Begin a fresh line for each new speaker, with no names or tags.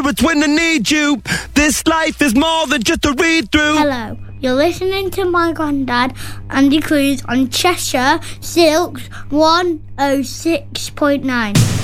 it's when I need you. This life is more than just a read-through.
Hello, you're listening to my granddad, Andy Cruz, on Cheshire Silks 106.9.